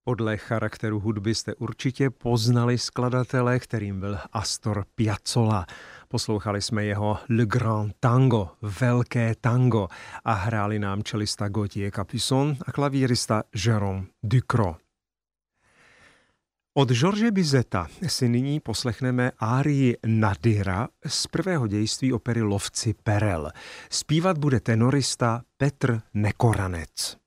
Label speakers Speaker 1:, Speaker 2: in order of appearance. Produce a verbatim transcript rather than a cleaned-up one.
Speaker 1: Podle charakteru hudby jste určitě poznali skladatele, kterým byl Astor Piazzolla. Poslouchali jsme jeho Le Grand Tango, Velké tango, a hráli nám čelista Gauthier Capuçon a klavírista Jérôme Ducrot. Od George Bizeta si nyní poslechneme árii Nadira z prvého dějství opery Lovci perel. Zpívat bude tenorista Petr Nekoranec.